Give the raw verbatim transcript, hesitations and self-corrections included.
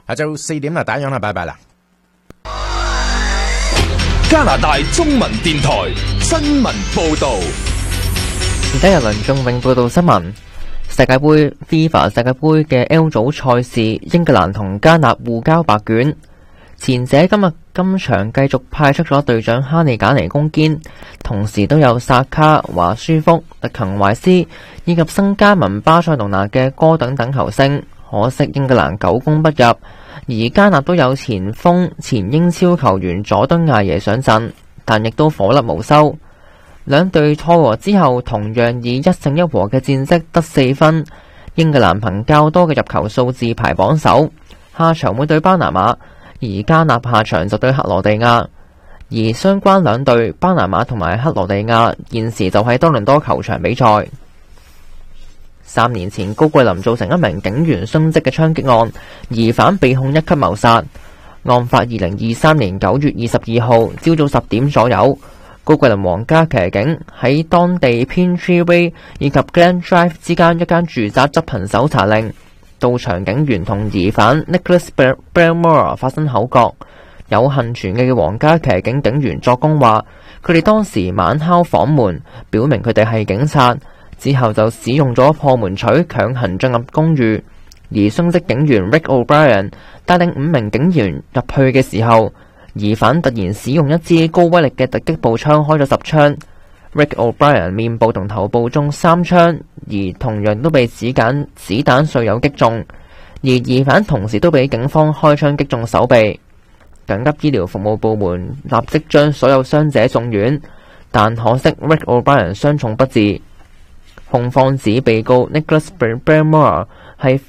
下晝四點啦，打烊啦，拜拜啦。 加拿大中文電台新聞報道。 而家由梁仲永報道新聞。世界盃 FIFA 世界盃嘅 L 組賽事，英格蘭同加納互交白卷。前者今日今場繼續派出咗隊長哈利簡尼攻堅，同時都有薩卡、華舒福、迪勤懷斯以及新加盟巴塞隆拿嘅哥等等球星。可惜英格蘭久攻不入，而加納都有前鋒前英超球員佐敦亞耶上陣，但亦都火力無收。兩隊賽和之後，同樣以一勝一和嘅戰績得四分。英格蘭憑較多嘅入球數字排榜首，下場會對巴拿馬。而加納下場就對克羅地亞，而相關兩隊巴拿馬同埋克羅地亞現時就喺多倫多球場比賽。三年前高桂林造成一名警員殉職嘅槍擊案，疑犯被控一級謀殺。案發二零二三年九月二十二號朝早十點左右，高桂林皇家騎警喺當地 Pinetree Way 以及 Glen Drive 之間一間住宅執行搜查令。到場警員同疑犯 Nicholas Belmore 發生口角，有幸存嘅皇家騎警警員作供話，佢哋當時猛敲房門，表明佢哋係警察，之後就使用咗破門錘強行進入公寓。而殉職警員 Rick O'Brien 帶領五名警員入去嘅時候，疑犯突然使用一支高威力嘅突擊步槍開咗十槍。Rick O'Brien 面部同頭部中三槍，而同樣都被子彈子彈碎有擊中，而疑犯同時都被警方開槍擊中手臂。緊急醫療服務部門立即將所有傷者送院，但可惜 Rick O'Brien 傷重不治。控方指被告 Nicholas Belmore 係